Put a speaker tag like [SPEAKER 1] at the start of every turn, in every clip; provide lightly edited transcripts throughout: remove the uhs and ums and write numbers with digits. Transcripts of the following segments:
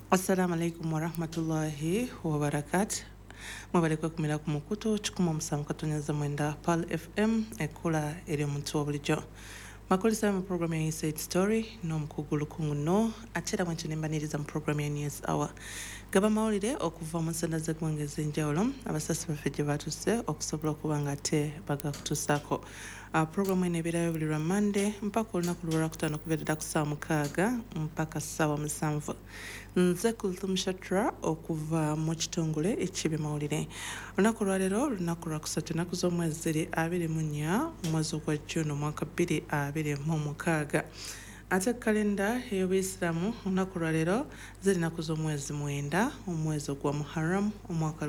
[SPEAKER 1] Assalamu alaikum wa rahmatullahi wa barakatuh. Mwabalikwe kumira ku mukutu 17.9 Pal FM ekula eri omuntu obulijjo. Makulisa mu program ya Inside Story n'omukugulu kunguno atera mwenche nembaniriza mu program ya News Hour. Gaba mawulire okuva mu nsonda z'eggwanga ez'enjawulo abasasi baffe gye batuse okusobola okuba nga ate bagakutuusako. Program eno ebeerayo buli lwa Monday mpaka olunaku lw'olwakutaano kubeerera ku ssaawa 6 mpaka ssaawa 7. Nze Kulthum Shatra okuva mu kitongole ekibi mawulire. Olunaku lwaleero lunaku lwa kusatu ennaku z'omwezi 24 omwezi ogwa June omwaka 2026. Ate kalenda ey'Obuyisiraamu olunaku lwaleero ziri ennaku z'omwezi 9 omwezi ogwa Muharram omwaka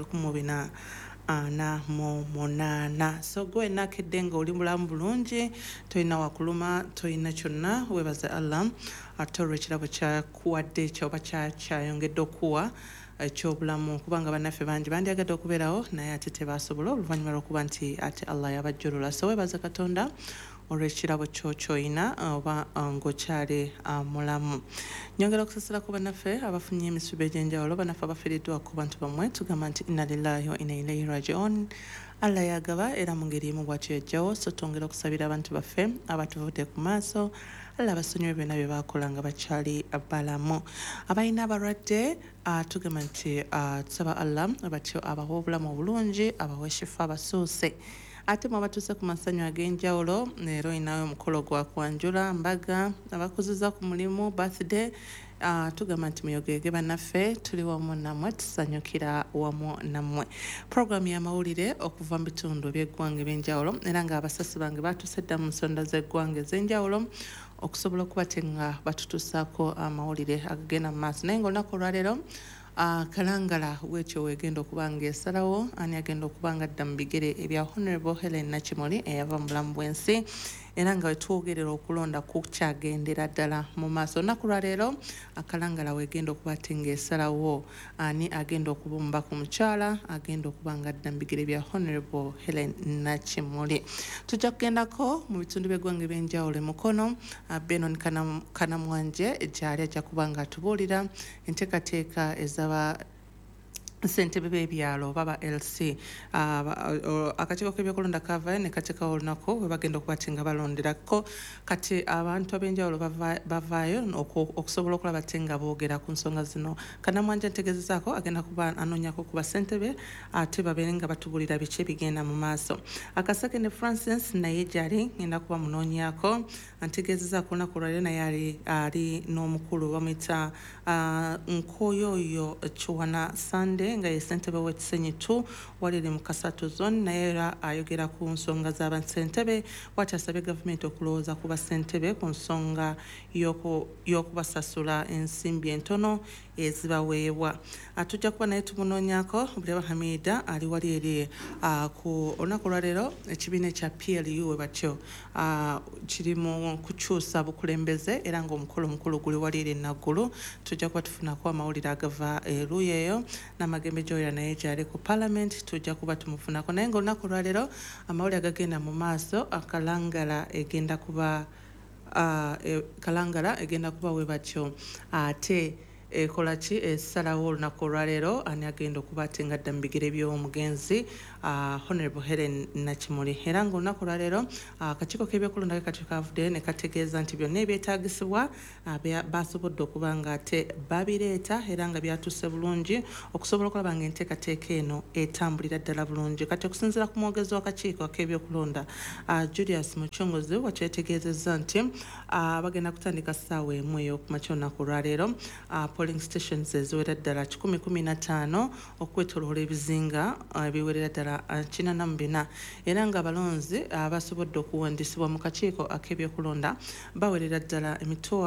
[SPEAKER 1] 2048. So gwe enakedde nga oli mulamu bulungi toyina wakuluma toyina kyonna weebaze Allah ate olw'ekirabo kyakuwadde ekyo oba kyayongedde okuwa ekyobulamu kubanga bannaffe bangi bandyagadde okubeerawo naye ate tebasobola oluvannyuma lw'okuba nti ate Allah yabajjulula. So weebaze Katonda olw'ekirabo kyoyina oba ng'okyali mulamu. Nyongera okusasira ku bannaffe abafunye emisibo egy'enjawulo bannaffe abafiiriddwa ku bantu bammwe tugamba nti inna lillahi wa inna ilaihi raji'un. Allah yagaba era mu ngeri emu bw'atyo yajjawo, so twongera okusabira abantu baffe abatuvudde ku maaso Allah basonyiwe byonna bye baakola nga bakyali balamu. Abalina abalwadde tugamba nti tusaba Allah batyo abawa obulamu obulungi abawe shifa abasuuse. Ate mwabatuuse ku masanyu ag'enjawulo leero inayo omukolo gwa kwanjula mbaga abakuziza ku mulimu birthday tugamba nti muyogege bannaffe tuli wamu nammwe tusanyukira wamu nammwe. Program ya mawulire okuva mu bitundu by'eggwanga eby'enjawulo era nga abasasi bange batuuse dda mu nsonda z'eggwanga ez'enjawulo okusobola okuba nga batutuusaako amawulire agagenda mu maaso. Naye ng'olunaku olwaleero kalangala wekyo wegenda okuba ng'esalawo ani agenda okuba nga adda mu bigere ebya Honorable Helen Nakimuli eyava mu bulamu bw'ensi era nga wetwogerera okulonda kukyagendera ddala mu maaso. Olunaku lwaleero akalangala wegenda okuba ate ng'esalawo ani agenda okubumba ku mukyala agenda okuba nga adda mu bigere bya Honorable Helen Nakimuli. Tujja kugendako mu bitundu by'eggwanga eby'enjawulo Mukono Benon Kanamwanje gyali ajja kuba nga atubuulira enteekateeka ez'aba ssentebe b'ebyalo baba LC akakiiko k'ebyokulonda kavayo ne kateekawo olunaku we bagenda okuba nga balonderako kati abantu ab'enjawulo bavaayo okusobola okulaba ate nga boogera ku nsonga zino. Kanamwanja ntegezezaako agenda kuba anoonyako ku bassentebe ate babeere nga batubulira biki ebigenda mu maaso. Akaseke ne Francis naye gyali ngenda kuba munoonyako ntegezezaako olunaku lwaleero naye ali n'omukulu bamuyita Nkoyoyo Chiwana Sunday nga ye ssentebe w'ekisenyitu waliri mu Kasatu zone naye era ayogera ku nsonga z'abassentebe wakyasabye gavumenti okulowooza ku bassentebe ku nsonga y'okubasasula ensimbi entono ezibaweebwa. Tujja kuba naye tumunoonyako Buleba Hamida ali wali eri ku olunaku lwaleero ekibiina ekya PLU we batyo kiri mu kukyusa bukulembeze era ng'omukolo omukulu guli wali eri Naggulu. Tujja kuba tufunako amawulire agava eruuyi eyo n'amagembe gy'oyo naye gyali ku Parliament tujja kuba tumufunako. Naye ng'olunaku lwaleero amawulire agagenda mu maaso kalangala egenda kuba we batyo ate ekola ki esalawo olunaku olwaleero ani agenda okuba ate nga adda mu bigere by'omugenzi Honorable Helen Nakimuli era ng'olunaku olwaleero akakiiko k'ebyokulonda kati kavuddeyo ne kategeeza nti byonna ebyetaagisibwa basobodde okuba nga ate babireeta era nga byatuuse bulungi okusobola okulaba nga enteekateeka eno etambulira ddala bulungi. Kati okusinziira ku mwogezi w'akakiiko k'ebyokulonda Julius Muchunguzi wakyetegeezezza nti bagenda kutandika ssaawa emu ey'okumakya olunaku olwaleero polling stations eziwera ddala 115 okwetoloola ebizinga ebiwerera ddala 44 era nga abalonzi abasobodde okuwandiisibwa mu kakiiko ak'ebyokulonda bawerera ddala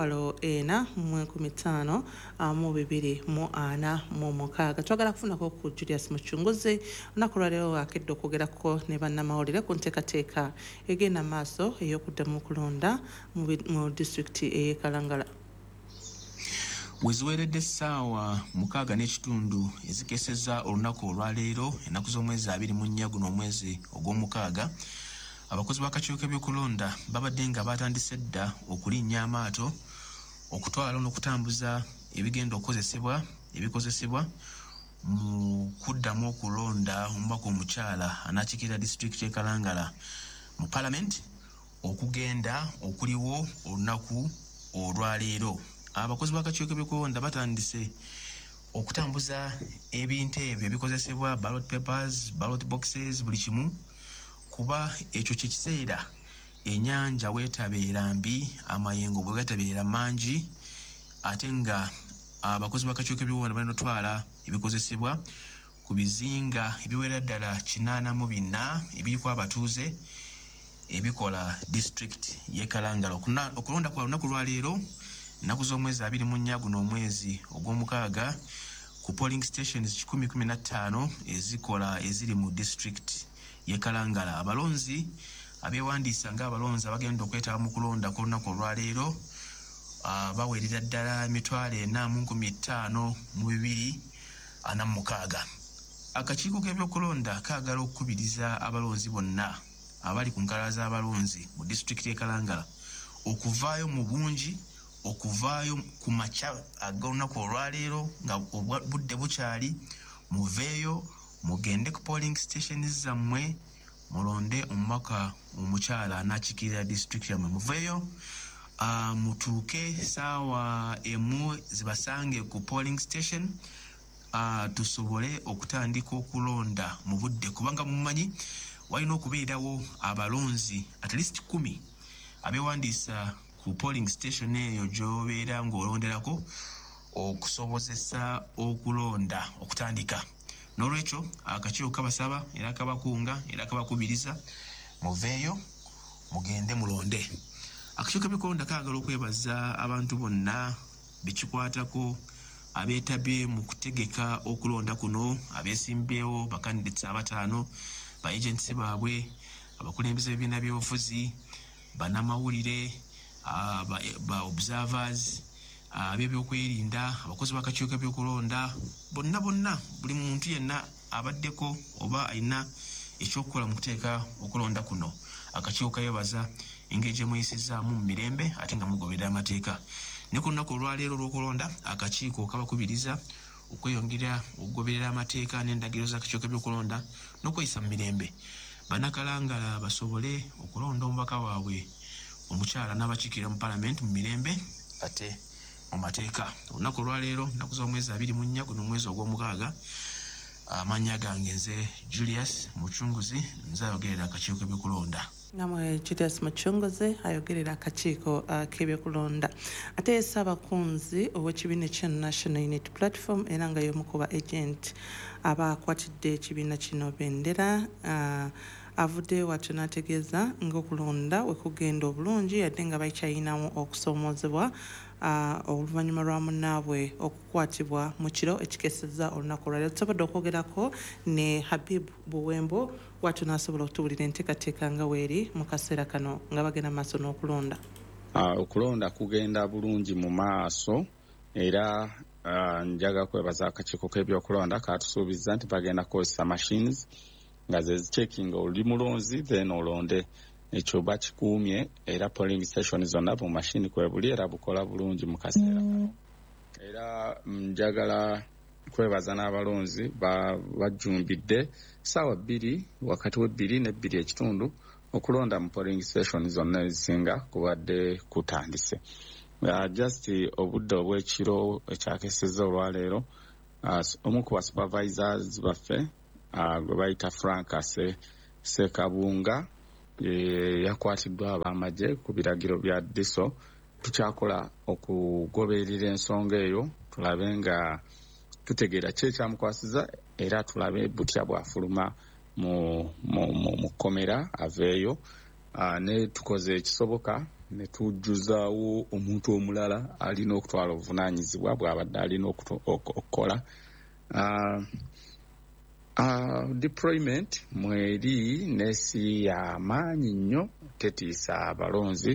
[SPEAKER 1] 4,246. Twagala kufunako ku Julius Muchunguzi olunaku lwaleero akedde okwogerako ne bannamawulire ku nteekateeka egenda maaso ey'okuddamu okulonda mu disitulikiti ey'e Kalangala.
[SPEAKER 2] Weziweredde essaawa 6:30 ezikesezza olunaku olwaleero ennaku z'omwezi 24 guno omwezi ogw'omukaaga abakozi b'akakiiko k'ebyokulonda babadde nga batandise dda okulinnya amaato okutwala n'okutambuza ebigenda okukozesebwa ebikozesebwa mu kuddamu okulonda omubaka omukyala anakiikirira disitulikiti y'e Kalangala mu Parliament okugenda okuliwo olunaku olwaleero. Abakozi b'akakiiko k'ebyokulonda batandise okutambuza ebintu ebyo ebikozesebwa ballot papers, ballot boxes, buli kimu, kuba ekyo kye kiseera ennyanja weetabeera mbi, amayengo bwe weetabeera mangi, ate nga abakozi b'akakiiko k'ebyokulonda balina otwala ebikozesebwa ku bizinga ebiwera ddala 84 ebiriko abatuuze ebikola disitulikiti y'e Kalangala. Okulonda kwa lunaku lwaleero ennaku z'omwezi 24 guno omwezi ogw'omukaaga ku polling stations 115 ezikola eziri mu disitulikiti y'e Kalangala. Abalonzi abeewandiisa ng'abalonzi abagenda okwetaba mu kulonda ku lunaku olwaleero bawerera ddala 45,246. Akakiiko k'ebyokulonda kaagala okukubiriza abalonzi bonna abali ku nkala z'abalonzi mu disitulikiti y'e Kalangala okuvaayo mu bungi, okuvaayo ku makya ag'olunaku olwaleero nga obudde bukyali, muveeyo mugende ku polling stations zammwe mulonde omubaka omukyala anakiikirira disitulikiti yammwe. Muveeyo mutuuke saawa emu zibasange ku polling station tusobole okutandika okulonda mu budde, kubanga mumanyi walina okubeerawo abalonzi at least 10 abeewandiisa ku polling station eyo gy'obeera ng'olonderako okusobozesa okulonda okutandika. N'olwekyo akakiiko kabasaba era kabakunga era kabakubiriza muveeyo mugende mulonde. Akakiiko k'ebyokulonda kaagala okwebaza abantu bonna bekikwatako abeetabye mu kutegeka okulonda kuno, abeesimbyewo bakandidates 5, ba agency baabwe, abakulembeze b'ebibiina by'obufuzi, bannamawulire, ba observers, ab'ebyokwerinda, abakozi b'akakiiko k'ebyokulonda, bonna buli muntu yenna abaddeko oba alina ekyokukola mu kuteeka okulonda kuno. Akakiiko kayebaza engeri gye mweyisizaamu mu mirembe ate nga mugoberera amateeka. Ne ku lunaku olwaleero olw'okulonda akakiiko kabakubiriza okweyongera okugoberera amateeka n'endagiro z'akakiiko k'ebyokulonda n'okweyisa mu mirembe. Bannakalangala basobole okulonda omubaka waabwe omukyala n'abakiikirira mu Parliament mu mirembe ate mu mateeka. Olunaku olwaleero ennaku z'omwezi 24 guno omwezi ogw'omukaaga, amannya gange nze Julius Muchunguzi, nze ayogerera akakiiko k'ebyokulonda.
[SPEAKER 1] Namwe Julius Muchunguzi ayogerera akakiiko k'ebyokulonda. Ate Ssaabakunzi ow'ekibiina kya National Unity Platform era nga y'omu ku ba agent abakwatidde ekibiina kino bendera avudde watyo n'ategeeza ng'okulonda we kugenda obulungi yadde nga bakyayinamu okusoomoozebwa oluvannyuma lwa munnaabwe okukwatibwa mu kiro ekikesezza olunaku olwaleero. Tusobodde okwogerako ne Habib Buwembo watyo n'asobola okutuwulira enteekateeka nga weeri mu kaseera kano nga bagenda maaso n'okulonda.
[SPEAKER 3] Okulonda kugenda bulungi mu maaso era njaga kwebaza akakiiko k'ebyokulonda katusuubiza nti bagenda kukozesa machines nga ze checking oli mulonzi then olonde. Ekyo bakikuumye era polling station zonna mu machine kwebuli era bukola bulungi mu kaseera kano. Era njagala kwebaza n'abalonzi bajjumbidde ssaawa 2 wakati we2 ne 2 ekitundu okulonda mu polling station zonna ezisinga kubadde kutandise. Just obudde obw'ekiro ekyakesezza olwaleero omu ku supervisors baffe gwe bayita Frank Sekabunga yakwatiddwa ab'amagye ku biragiro bya DISO. Tukyakola okugoberera ensonga eyo tulabe nga tutegeera ki ekyamukwasiza era tulabe butya bw'afuluma mu kkomera aveeyo. Ne tukoze ekisoboka ne tujjuzaawo omuntu omulala alina okutwala obuvunaanyizibwa bw'abadde alina okukola. Deployment mweri nesi y'amaanyi nnyo tetiisa abalonzi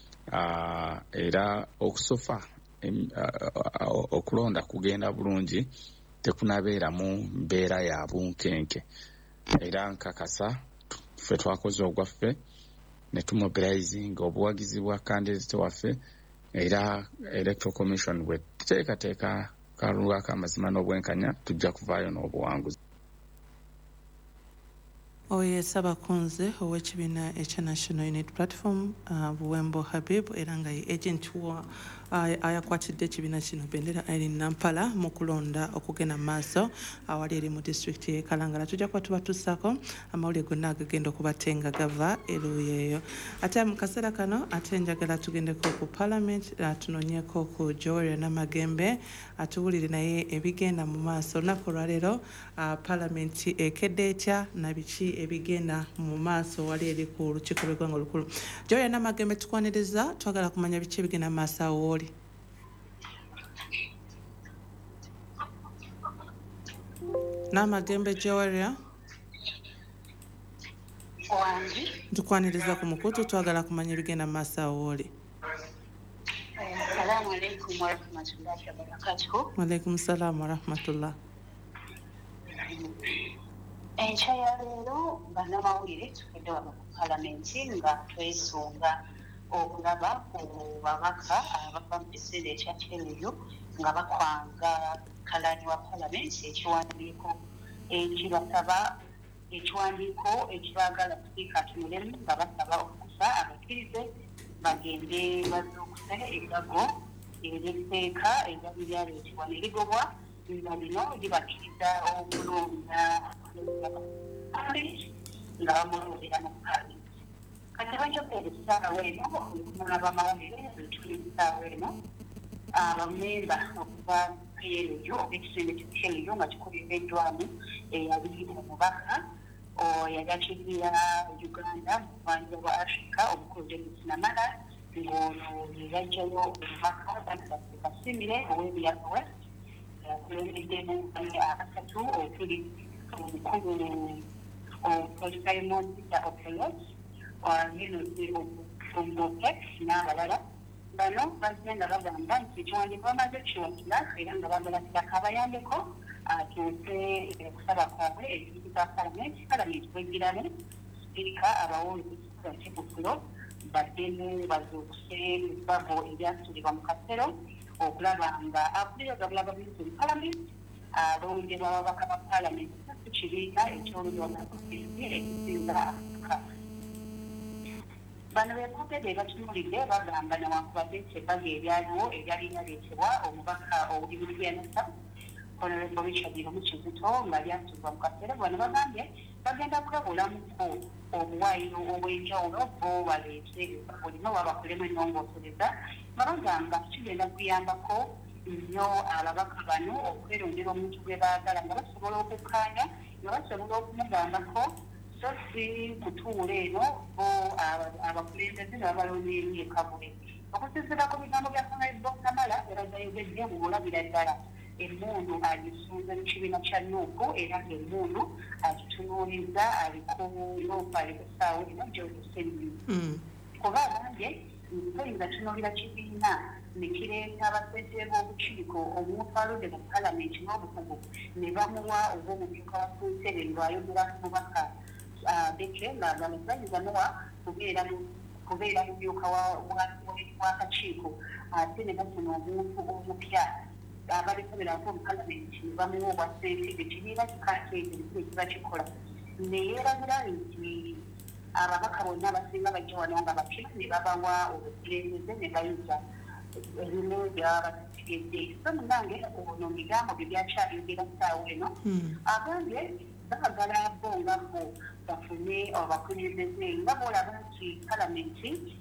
[SPEAKER 3] era okusofa okulonda kugenda bulungi tekunabeeramu mbeera ya bunkenke era nkakasa ffe twakoze ogwaffe ne tumobilizing obuwagizi bwa candidate waffe era electoral commission bwe teekateeka kalulwako amazima n'obwenkanya tujja kuvaayo n'obuwanguzi.
[SPEAKER 1] Oye Sabakunze ow'ekibiina ekya National Unity Platform Buwembo Habib era nga ye agent wa ayakwatidde ekibiina kino Bendera Irene Nampala mu kulonda okugenda maaso awali eri mu district y'e Kalangala. Tujja kuba tubatuusako amawulire gonna agagenda okubatenga gava eruuyi eyo. Ate mu kaseera kano ate njagala tugendeko ku Parliament tunoonyeeko ku Joel Namagembe atuwulire naye ebigenda mu maaso. Olunaku olwaleero Parliament ekedde etya na biki ebigenda mu maaso wali eri ku lukiiko lw'eggwanga olukulu. Joel Namagembe tukwaniriza twagala kumanya biki ebigenda mu maaso awo oli. Namagembe Joel tukwaniriza ku mukutu twagala kumanya ebigenda mu maaso awo oli.
[SPEAKER 4] Assalamu alaikum warahmatullahi wabarakatuh.
[SPEAKER 1] Walaikum salam warahmatullah.
[SPEAKER 4] Enkya ya leero bannamawulire tugende wano ku palamenti nga twesunga okulaba ku babaka abava mu kiseera ekya kyeleyo nga bakwanga kalani wa palamenti ekiwandiiko ekibasaba ekiwandiiko ekibaagala sipiika atunulemu nga basaba okusa abakkirize bagende bazuukuse egago ery'etteeka eryali lyaleetebwa ne ligobwa nga lino libakkiriza okulonda nga bamulondera mu palamenti. Kati bakyogera essaawa eno okumala bamawulire betuli essaawa eno abamemba okuva PLU ekisenge ky'PLU nga kikubiddwamu eyali omubaka yali akiikirira Uganda mu buvanjuba bwa Africa omukulu David Namala ng'ono yajjayo omubaka Basimire ow'Ebyapa West yakulembeddemu abasatu okuli omukulu Simon Peter Opelos Ombopex n'abalala. Bano bagenda bagamba nti ekiwandiiko bamaze kiwakira era nga bagala tibakabayambeko atuuse okusaba kwabwe ekibiika palamenti bwegiramu sipiika abawooli kukifuga kikufulo baddemu bazuukuse ebibago ebyasuulibwa mu kasero okulaba nga akulira gabula gavumenti mu palamenti alondebwa ababaka ba palamenti ku kibiina eky'olulyonakubizi ekisinga Afrika. Bano beekoogedde batunulidde bagamba newankubadde ebbago ebyaliwo ebyali lyaleetebwa omubaka ow'Uganda Honorable Richard Mukizito nga lyasubwa mu kaseera bano bagambye bagenda kwebulamuko obuwaayiro obw'enjawulo bo baleete olina wabakulemu ennongoosereza nga bagamba kigenda kuyambako nnyo ababaka bano okwerondera omuntu gwe baagala nga basobola okukkaanya nga basobola okumugambako so si kutuula eno bo abakulembeze ne babalonda eri ekabule. Okusinziira ku bigambo bya Honorable Namala era gayogedde mu bulabira ddala emmundu agisunze mu kibiina kya Nuupu era ng'emmundu agitunuuliza aliko Nuupu ali ku ssaawa eno gy'olusenyi kuba agambye toyinza tunuulira kibiina ne kireeta abasentebe b'obukiiko omuntu aludde mu palamenti n'obukugu ne bamuwa oba omumyuka wa ssentebe ng'ayogera ku mubaka Beke ng'agambye Noah kubeera mumyuka w'akakiiko ate ne bafuna omuntu omupya abalisoberako mu palamenti ne bamuwa obwa ssentebe kibiina kikateeze ekiba kikola neyeerabira nti ababaka bonna abasinga bajja wano nga bakira ne babawa obukulembeze ne bayiza ebino byabategedde. So munange ono bigambo bye byakyayogera ssaawa eno agambye baagala bo nga bo bafune abakulembeze nga boolaba nti palamenti